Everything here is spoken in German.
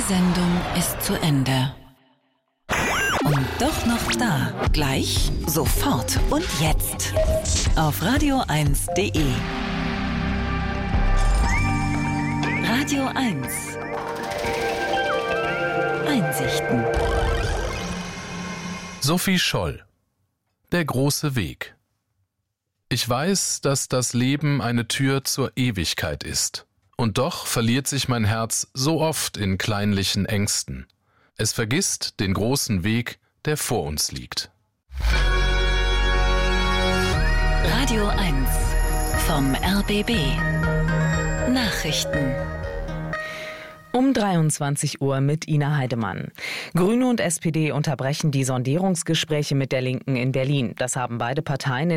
Sendung ist zu Ende. Und doch noch da. Gleich, sofort und jetzt. Auf radio1.de. Radio 1. Einsichten. Sophie Scholl. Der große Weg. Ich weiß, dass das Leben eine Tür zur Ewigkeit ist. Und doch verliert sich mein Herz so oft in kleinlichen Ängsten. Es vergisst den großen Weg, der vor uns liegt. Radio 1 vom RBB. Nachrichten. Um 23 Uhr mit Ina Heidemann. Grüne und SPD unterbrechen die Sondierungsgespräche mit der Linken in Berlin. Das haben beide Parteien